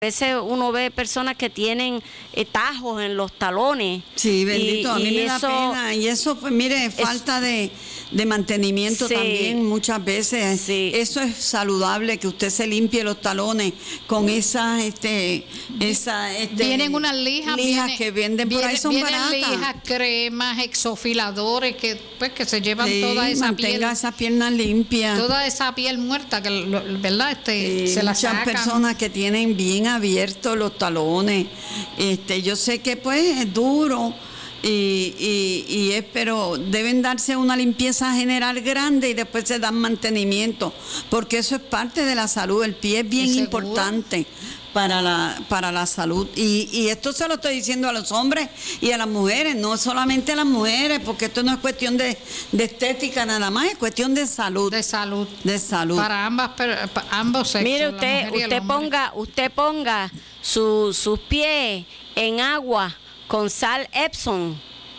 A veces uno ve personas que tienen tajos en los talones. Sí, bendito, a mí me da pena. Y eso, pues mire, falta de mantenimiento también muchas veces. Sí. Eso es saludable, que usted se limpie los talones con esas, vienen unas lijas que venden por ahí, son baratas. Vienen lijas, cremas, exofiladores que se llevan toda esa piel. Mantenga esas piernas limpias. Toda esa piel muerta, que ¿verdad? Se la sacan. Muchas personas que tienen bien abiertos los talones. Yo sé que pues es duro pero deben darse una limpieza general grande y después se dan mantenimiento, porque eso es parte de la salud. El pie es bien importante para la salud, y esto se lo estoy diciendo a los hombres y a las mujeres, no solamente a las mujeres, porque esto no es cuestión de estética nada más, es cuestión de salud. De salud. Para ambos sexos. Mire, usted ponga sus pies en agua con sal Epsom,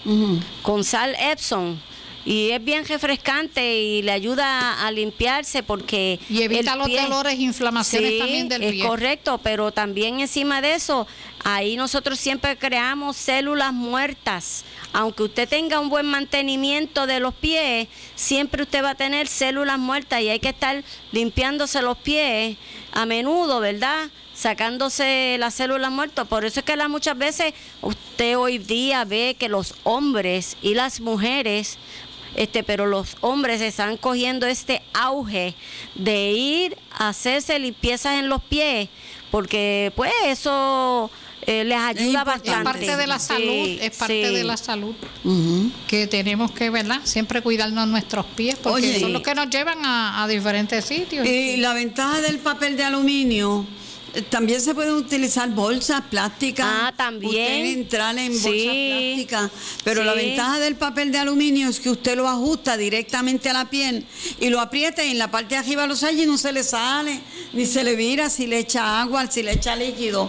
con sal Epsom, y es bien refrescante y le ayuda a limpiarse, porque y evita los dolores e inflamaciones también del pie. Es correcto, pero también encima de eso, ahí nosotros siempre creamos células muertas. Aunque usted tenga un buen mantenimiento de los pies, siempre usted va a tener células muertas, y hay que estar limpiándose los pies a menudo, ¿verdad? Sacándose las células muertas. Por eso es que muchas veces usted hoy día ve que los hombres y las mujeres, pero los hombres están cogiendo este auge de ir a hacerse limpiezas en los pies, porque pues eso les ayuda bastante. Es parte de la salud, de la salud, que tenemos que, ¿verdad?, siempre cuidarnos nuestros pies, porque son los que nos llevan a diferentes sitios. Y la ventaja del papel de aluminio, también se pueden utilizar bolsas plásticas. También. Usted entrar en bolsas plásticas. Pero la ventaja del papel de aluminio es que usted lo ajusta directamente a la piel y lo aprieta, y en la parte de arriba lo sella y no se le sale, ni se le vira si le echa agua, si le echa líquido.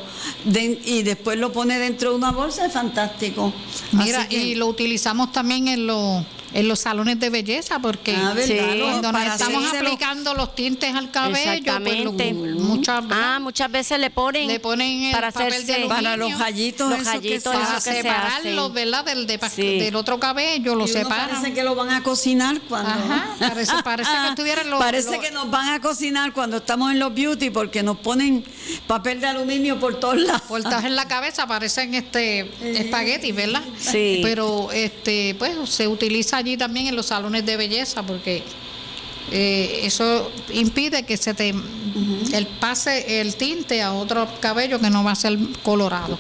Y después lo pone dentro de una bolsa, es fantástico. Mira, y lo utilizamos también en los salones de belleza, porque cuando nos estamos aplicando los tintes al cabello, pues muchas veces le ponen para hacerse, para los rayitos, para separarlos, ¿verdad?, del otro cabello, lo separan. Parece que lo van a cocinar cuando parece que estuvieran que nos van a cocinar cuando estamos en los beauty, porque nos ponen papel de aluminio por todos lados. Puertas en la cabeza, parecen espaguetis, ¿verdad? Sí. Pero pues se utiliza allí también en los salones de belleza, porque eso impide que pase el tinte a otro cabello que no va a ser colorado.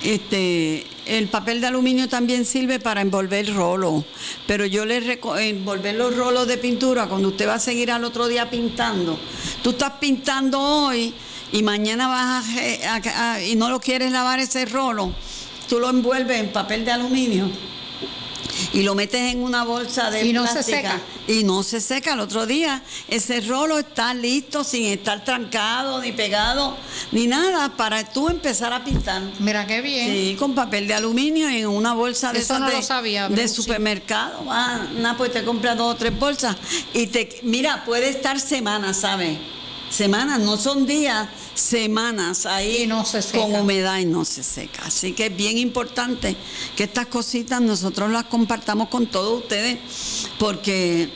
El papel de aluminio también sirve para envolver rolos, pero yo envolver los rolos de pintura cuando usted va a seguir al otro día pintando. Tú estás pintando hoy y mañana vas y no lo quieres lavar ese rolo, tú lo envuelves en papel de aluminio y lo metes en una bolsa de plástica y no se seca. El otro día ese rolo está listo, sin estar trancado ni pegado ni nada, para tú empezar a pintar. Mira qué bien. Sí, con papel de aluminio en una bolsa de eso no lo sabía, de supermercado. Pues te compras 2 o 3 bolsas y mira, puede estar semanas, ¿sabes? Semanas, no son días, semanas ahí, y no se seca, con humedad, y no se seca. Así que es bien importante que estas cositas nosotros las compartamos con todos ustedes, porque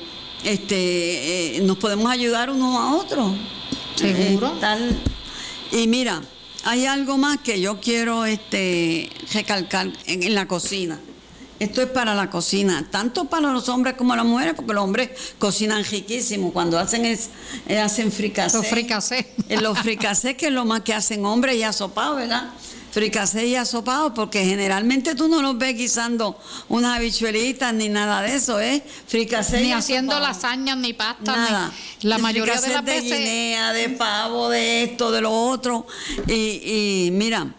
nos podemos ayudar unos a otros. Seguro. Y mira, hay algo más que yo quiero recalcar en la cocina. Esto es para la cocina, tanto para los hombres como las mujeres, porque los hombres cocinan riquísimo. Cuando hacen fricasé. Los fricasés, que es lo más que hacen hombres, y asopado, ¿verdad? Fricasé y asopado, porque generalmente tú no los ves guisando unas habichuelitas ni nada de eso, fricasé ni haciendo lasañas ni pasta, nada. La mayoría de las veces de guinea, de pavo, de esto, de lo otro. Y mira,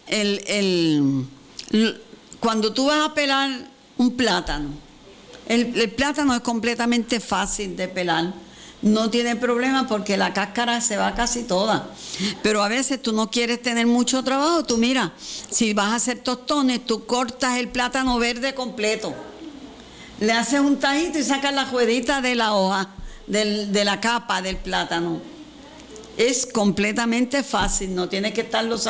cuando tú vas a pelar un plátano, el plátano es completamente fácil de pelar. No tiene problema porque la cáscara se va casi toda. Pero a veces tú no quieres tener mucho trabajo. Tú mira, si vas a hacer tostones, tú cortas el plátano verde completo. Le haces un tajito y sacas la juedita de la hoja, de la capa del plátano. Es completamente fácil, no tienes que estarlo